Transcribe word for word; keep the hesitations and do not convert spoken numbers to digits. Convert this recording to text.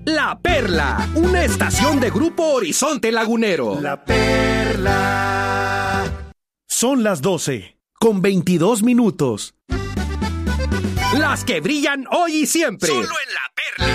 La Perla, una estación de Grupo Horizonte Lagunero. La Perla. Son las doce, con veintidós minutos. Las que brillan hoy y siempre. Solo en La Perla.